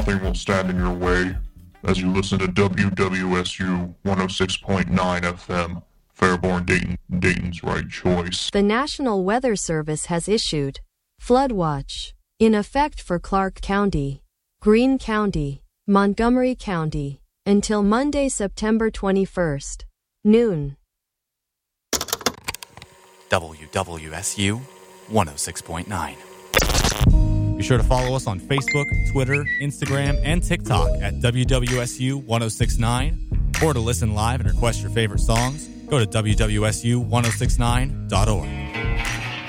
nothing will stand in your way as you listen to WWSU 106.9 FM, Fairborn, Dayton, Dayton's right choice. The National Weather Service has issued flood watch in effect for Clark County, Greene County, Montgomery County, until Monday, September 21st, noon. WWSU 106.9. Be sure to follow us on Facebook, Twitter, Instagram, and TikTok at WWSU 106.9, or to listen live and request your favorite songs, go to WWSU1069.org.